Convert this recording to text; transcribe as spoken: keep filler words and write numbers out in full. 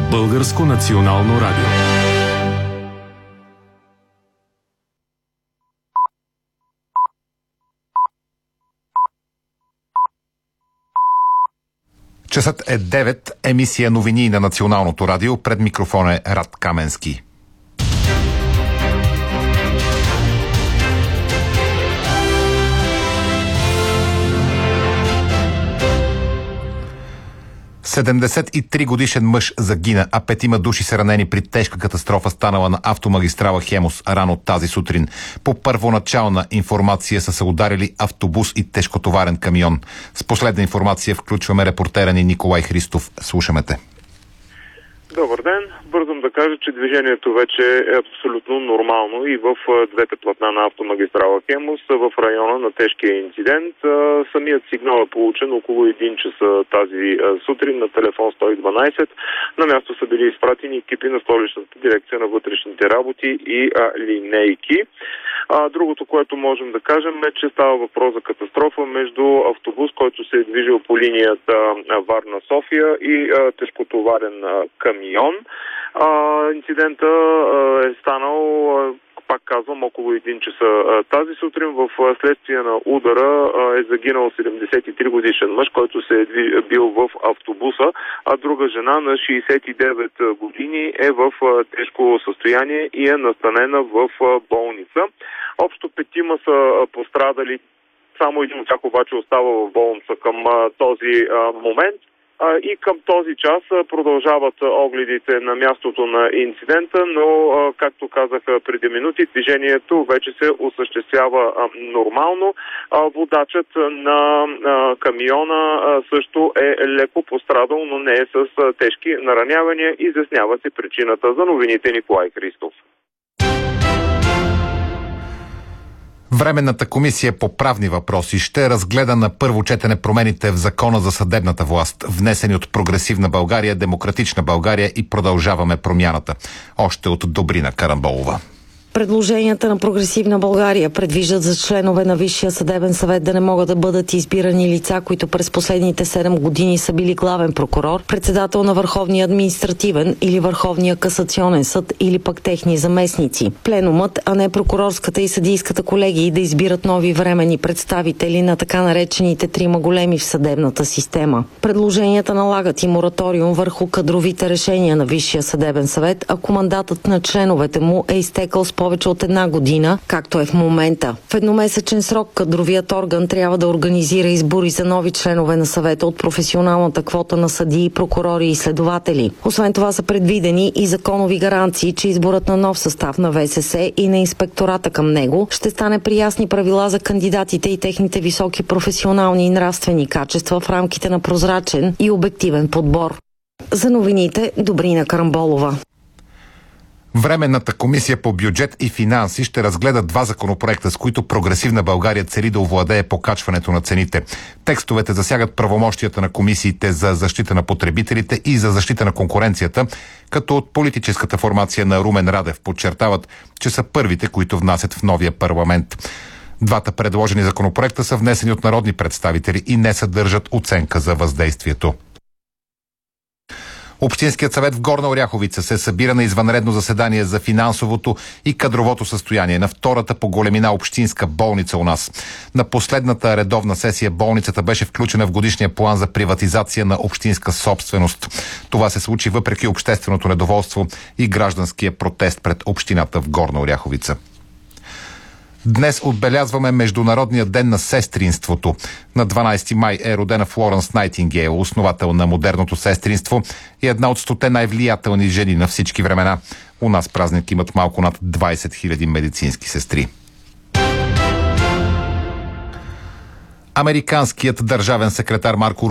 Българско национално радио. Часът е девет, емисия новини на Националното радио. Пред микрофон е Рад Каменски. седемдесет и три годишен мъж загина, а петима души са ранени при тежка катастрофа, станала на автомагистрала Хемус рано тази сутрин. По първоначална информация са се ударили автобус и тежкотоварен камион. С последна информация включваме репортера ни Николай Христов. Слушаме те. Добър ден. Бързам да кажа, че движението вече е абсолютно нормално и в двете платна на автомагистрала Хемус в района на тежкия инцидент. Самият сигнал е получен около един часа тази сутрин на телефон сто и дванайсет. На място са били изпратени екипи на столичната дирекция на вътрешните работи и а, линейки. А, другото, което можем да кажем е, че става въпрос за катастрофа между автобус, който се е движил по линията Варна-София и а, тежкотоварен а, камион. А, инцидента а, е станал, а, пак казвам, около един часа а, тази сутрин. В а, следствие на удара а, е загинал седемдесет и три годишен мъж, който се е бил в автобуса, а друга жена на шейсет и девет години е в а, тежко състояние и е настанена в а, болница. Общо петима са а, пострадали. Само един от тях обаче остава в болница към а, този а, момент. И към този час продължават огледите на мястото на инцидента, но, както казах преди минути, движението вече се осъществява нормално. Водачът на камиона също е леко пострадал, но не е с тежки наранявания. Изяснява се причината. За новините Николай Христов. Временната комисия по правни въпроси ще разгледа на първо четене промените в Закона за съдебната власт, внесени от Прогресивна България, Демократична България и Продължаваме промяната. Още от Добрина Карамболова. Предложенията на Прогресивна България предвиждат за членове на Висшия съдебен съвет да не могат да бъдат избирани лица, които през последните седем години са били главен прокурор, председател на Върховния административен или Върховния касационен съд или пък техни заместници. Пленумът, а не прокурорската и съдийската колегии да избират нови временни представители на така наречените трима големи в съдебната система. Предложенията налагат и мораториум върху кадровите решения на Висшия съдебен съвет, ако мандатът на членовете му е изтекал с повече от една година, както е в момента. В едномесечен срок кадровият орган трябва да организира избори за нови членове на съвета от професионалната квота на съдии, прокурори и следователи. Освен това са предвидени и законови гаранции, че изборът на нов състав на ВСС и на инспектората към него ще стане при ясни правила за кандидатите и техните високи професионални и нравствени качества в рамките на прозрачен и обективен подбор. За новините Добрина Карамболова. Временната комисия по бюджет и финанси ще разгледа два законопроекта, с които Прогресивна България цели да овладее покачването на цените. Текстовете засягат правомощията на комисиите за защита на потребителите и за защита на конкуренцията, като от политическата формация на Румен Радев подчертават, че са първите, които внасят в новия парламент. Двата предложени законопроекта са внесени от народни представители и не съдържат оценка за въздействието. Общинският съвет в Горна Оряховица се събира на извънредно заседание за финансовото и кадровото състояние на втората по големина общинска болница у нас. На последната редовна сесия болницата беше включена в годишния план за приватизация на общинска собственост. Това се случи въпреки общественото недоволство и гражданския протест пред общината в Горна Оряховица. Днес отбелязваме Международния ден на сестринството. На дванайсети май е родена Флоренс Найтингейл, основател на модерното сестринство и една от стоте най-влиятелни жени на всички времена. У нас празник имат малко над двайсет хиляди медицински сестри. Американският държавен секретар Марко